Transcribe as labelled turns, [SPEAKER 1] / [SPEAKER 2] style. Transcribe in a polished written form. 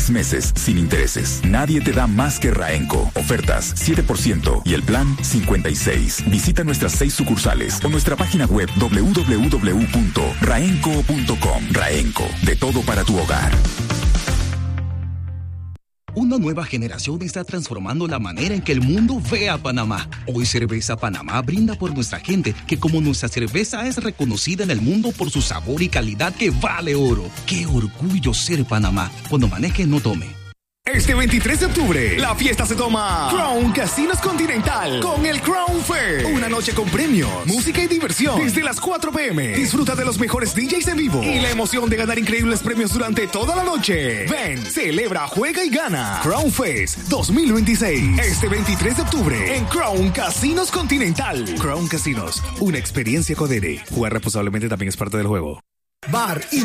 [SPEAKER 1] 6 meses sin intereses. Nadie te da más que Raenco. Ofertas 7% y el plan 56. Visita nuestras 6 sucursales o nuestra página web www.raenco.com. Raenco, de todo para tu hogar.
[SPEAKER 2] Una nueva generación está transformando la manera en que el mundo ve a Panamá. Hoy Cerveza Panamá brinda por nuestra gente, que como nuestra cerveza es reconocida en el mundo por su sabor y calidad que vale oro. ¡Qué orgullo ser Panamá! Cuando maneje, no tome.
[SPEAKER 3] Este 23 de octubre, la fiesta se toma Crown Casinos Continental con el Crown Fair. Una noche con premios, música y diversión desde las 4 p.m. Disfruta de los mejores DJs en vivo y la emoción de ganar increíbles premios durante toda la noche. Ven, celebra, juega y gana. Crown Fest 2026. Este 23 de octubre en Crown Casinos Continental. Crown Casinos, una experiencia Codere. Jugar responsablemente también es parte del juego. Bar y